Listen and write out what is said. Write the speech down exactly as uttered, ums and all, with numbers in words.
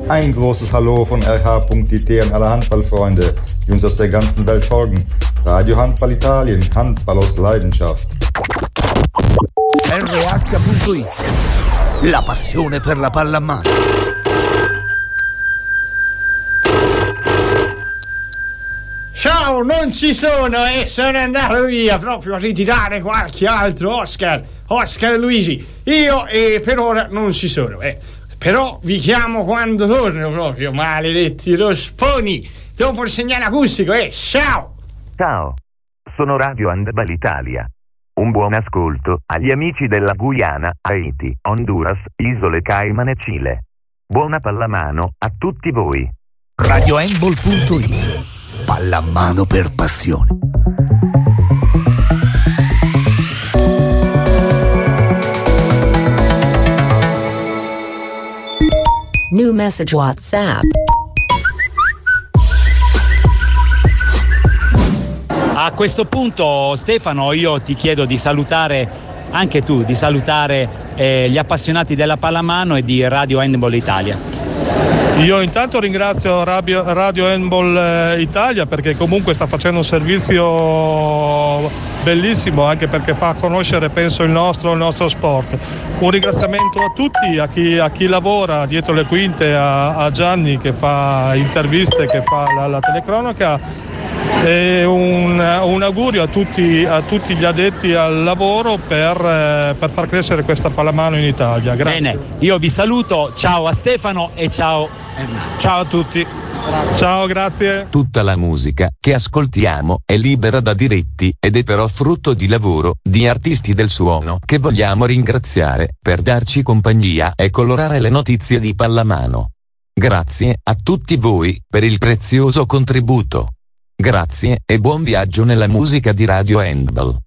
Ein großes Hallo von R H punkt I T an alle Handballfreunde, die uns aus der ganzen Welt folgen. Radio Handball Italien, Handball aus Leidenschaft. R H punto I T, la passione per la pallamano. Ciao, non ci sono e eh, sono andato via proprio a ritirare qualche altro Oscar, Oscar e Luigi. Io eh, per ora non ci sono, eh. Però vi chiamo quando torno proprio, maledetti rosponi. Dopo il segnale acustico, eh, ciao! Ciao, sono Radio Handball Italia. Un buon ascolto agli amici della Guyana, Haiti, Honduras, Isole Cayman e Cile. Buona pallamano a tutti voi. Radio Handball punto I T, pallamano per passione. New message WhatsApp. A questo punto, Stefano, io ti chiedo di salutare anche tu, di salutare eh, gli appassionati della pallamano e di Radio Handball Italia. Io intanto ringrazio Radio, Radio Handball Italia perché comunque sta facendo un servizio bellissimo, anche perché fa conoscere, penso, il nostro, il nostro sport. Un ringraziamento a tutti, a chi, a chi lavora dietro le quinte, a, a Gianni che fa interviste, che fa la, la telecronaca, e un, un augurio a tutti, a tutti gli addetti al lavoro per, per far crescere questa pallamano in Italia. Grazie. Bene, io vi saluto, ciao a Stefano e ciao. Ciao a tutti. Grazie. Ciao, grazie. Tutta la musica che ascoltiamo è libera da diritti ed è però frutto di lavoro di artisti del suono che vogliamo ringraziare per darci compagnia e colorare le notizie di pallamano. Grazie a tutti voi per il prezioso contributo. Grazie e buon viaggio nella musica di Radio Handball.